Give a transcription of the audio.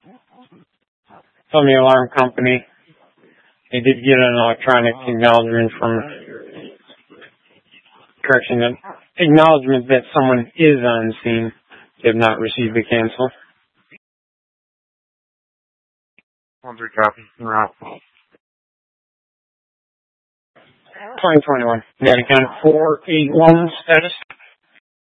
From the alarm company. They did get an electronic acknowledgement acknowledgement that someone is on scene. They have not received the cancel. 1-3 copy. Route. 2021. Vatican 481 status.